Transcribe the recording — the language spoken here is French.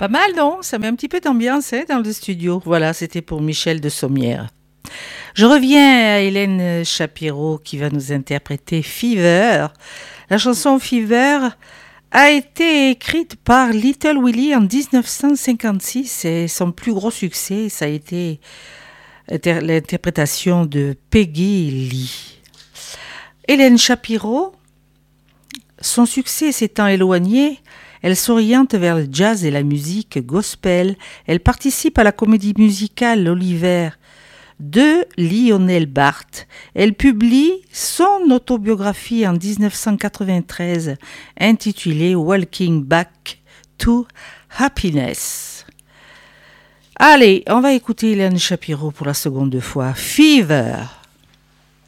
Pas mal, non? Ça met un petit peu d'ambiance dans le studio. Voilà, c'était pour Michel de Sommières. Je reviens à Hélène Shapiro qui va nous interpréter Fever. La chanson Fever a été écrite par Little Willie en 1956 et son plus gros succès, ça a été l'interprétation de Peggy Lee. Hélène Shapiro, son succès s'étant éloigné, elle s'oriente vers le jazz et la musique gospel. Elle participe à la comédie musicale Oliver de Lionel Barth. Elle publie son autobiographie en 1993 intitulée Walking Back to Happiness. Allez, on va écouter Hélène Shapiro pour la seconde fois. Fever.